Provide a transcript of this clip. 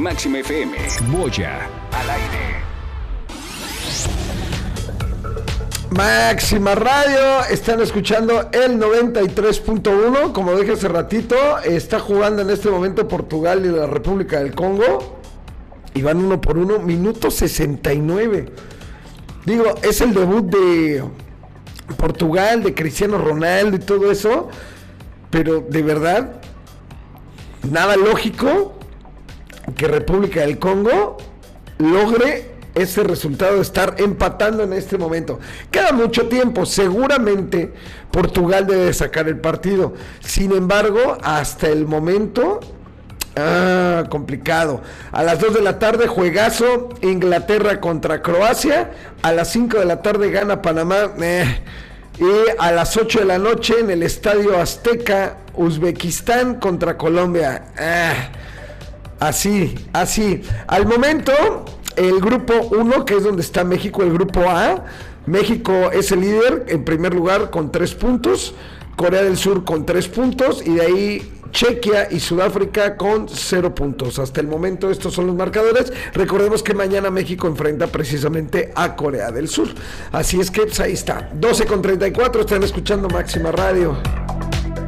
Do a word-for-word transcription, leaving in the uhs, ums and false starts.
Máxima F M. Boya al aire. Máxima Radio, están escuchando el noventa y tres punto uno. Como dije hace ratito, está jugando en este momento Portugal y la República del Congo y van uno por uno, minuto sesenta y nueve. Digo, es el debut de Portugal, de Cristiano Ronaldo y todo eso, pero de verdad nada lógico que República del Congo logre ese resultado de estar empatando en este momento. Queda mucho tiempo, seguramente Portugal debe sacar el partido. Sin embargo, hasta el momento, ah, complicado. A las dos de la tarde, juegazo, Inglaterra contra Croacia. A las cinco de la tarde gana Panamá. Eh. Y a las ocho de la noche en el Estadio Azteca, Uzbekistán contra Colombia. Ah. Así, así. Al momento, el grupo uno, que es donde está México, el grupo A, México es el líder en primer lugar con tres puntos, Corea del Sur con tres puntos y de ahí Chequia y Sudáfrica con cero puntos. Hasta el momento estos son los marcadores. Recordemos que mañana México enfrenta precisamente a Corea del Sur. Así es que pues ahí está. doce con treinta y cuatro, están escuchando Máxima Radio.